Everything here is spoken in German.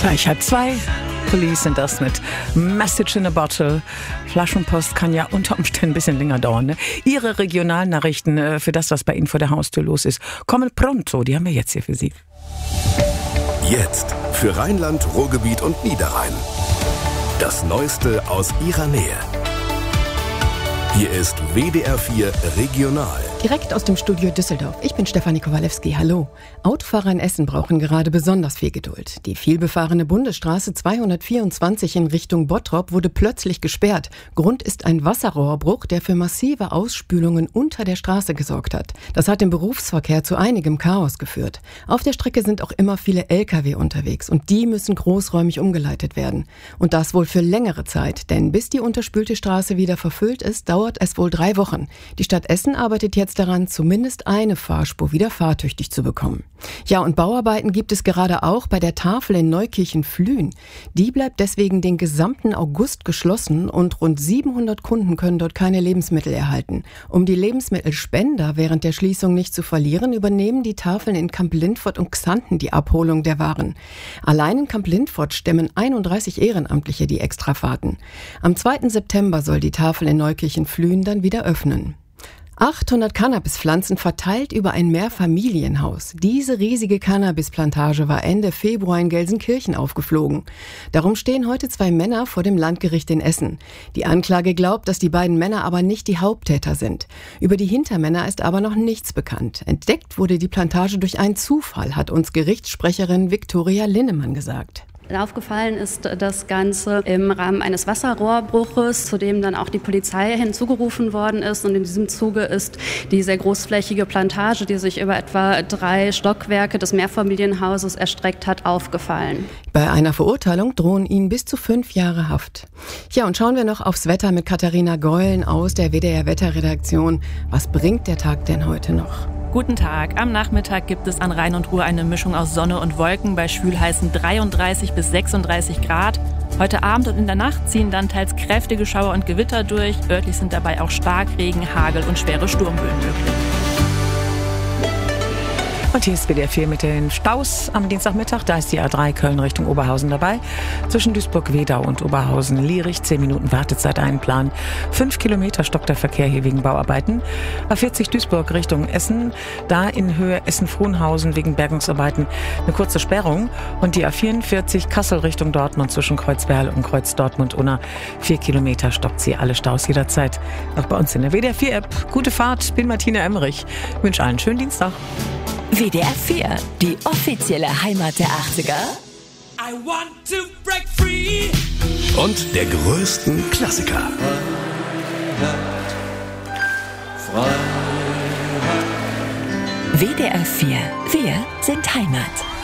Gleich 1:30. Police sind das mit Message in a Bottle. Flaschenpost kann ja unter Umständen ein bisschen länger dauern. Ne? Ihre Regionalnachrichten für das, was bei Ihnen vor der Haustür los ist, kommen pronto. Die haben wir jetzt hier für Sie. Jetzt für Rheinland, Ruhrgebiet und Niederrhein. Das Neueste aus Ihrer Nähe. Hier ist WDR 4 Regional. Direkt aus dem Studio Düsseldorf. Ich bin Stefanie Kowalewski. Hallo. Autofahrer in Essen brauchen gerade besonders viel Geduld. Die vielbefahrene Bundesstraße 224 in Richtung Bottrop wurde plötzlich gesperrt. Grund ist ein Wasserrohrbruch, der für massive Ausspülungen unter der Straße gesorgt hat. Das hat im Berufsverkehr zu einigem Chaos geführt. Auf der Strecke sind auch immer viele Lkw unterwegs und die müssen großräumig umgeleitet werden. Und das wohl für längere Zeit, denn bis die unterspülte Straße wieder verfüllt ist, dauert es wohl 3 Wochen. Die Stadt Essen arbeitet jetzt daran, zumindest eine Fahrspur wieder fahrtüchtig zu bekommen. Ja, und Bauarbeiten gibt es gerade auch bei der Tafel in Neukirchen-Flühen. Die bleibt deswegen den gesamten August geschlossen und rund 700 Kunden können dort keine Lebensmittel erhalten. Um die Lebensmittelspender während der Schließung nicht zu verlieren, übernehmen die Tafeln in Kamp-Lindfort und Xanten die Abholung der Waren. Allein in Kamp-Lindfort stemmen 31 Ehrenamtliche die Extrafahrten. Am 2. September soll die Tafel in Neukirchen-Flühen dann wieder öffnen. 800 Cannabispflanzen verteilt über ein Mehrfamilienhaus. Diese riesige Cannabisplantage war Ende Februar in Gelsenkirchen aufgeflogen. Darum stehen heute 2 Männer vor dem Landgericht in Essen. Die Anklage glaubt, dass die beiden Männer aber nicht die Haupttäter sind. Über die Hintermänner ist aber noch nichts bekannt. Entdeckt wurde die Plantage durch einen Zufall, hat uns Gerichtssprecherin Viktoria Linnemann gesagt. Aufgefallen ist das Ganze im Rahmen eines Wasserrohrbruches, zu dem dann auch die Polizei hinzugerufen worden ist. Und in diesem Zuge ist die sehr großflächige Plantage, die sich über etwa 3 Stockwerke des Mehrfamilienhauses erstreckt hat, aufgefallen. Bei einer Verurteilung drohen ihnen bis zu 5 Jahre Haft. Ja, und schauen wir noch aufs Wetter mit Katharina Geulen aus der WDR Wetterredaktion. Was bringt der Tag denn heute noch? Guten Tag. Am Nachmittag gibt es an Rhein und Ruhr eine Mischung aus Sonne und Wolken bei schwülheißen 33 bis 36 Grad. Heute Abend und in der Nacht ziehen dann teils kräftige Schauer und Gewitter durch. Örtlich sind dabei auch Starkregen, Hagel und schwere Sturmböen möglich. Und hier ist WDR 4 mit den Staus am Dienstagmittag. Da ist die A3 Köln Richtung Oberhausen dabei. Zwischen Duisburg-Wedau und Oberhausen-Lierich 10 Minuten Wartezeit einplanen. 5 Kilometer stockt der Verkehr hier wegen Bauarbeiten. A40 Duisburg Richtung Essen. Da in Höhe Essen-Frohnhausen wegen Bergungsarbeiten eine kurze Sperrung. Und die A44 Kassel Richtung Dortmund zwischen Kreuzberl und Kreuz Dortmund-Unna. 4 Kilometer stockt sie. Alle Staus jederzeit. Auch bei uns in der WDR 4 App. Gute Fahrt. Bin Martina Emmerich. Ich wünsche allen einen schönen Dienstag. WDR 4, die offizielle Heimat der 80er. I want to break free. Und der größten Klassiker. WDR 4, wir sind Heimat.